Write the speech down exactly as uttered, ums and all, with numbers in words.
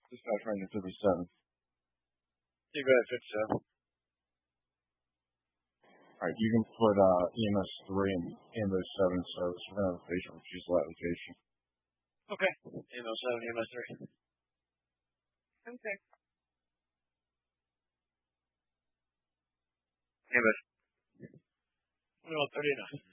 Dispatch range fifty-seven. You go ahead, fifty-seven. All right, you can put uh, E M S three and E M S seven service. We're going to have a patient refusal application. Okay. E M S seven, E M S three. Okay. E M S. thirty-nine.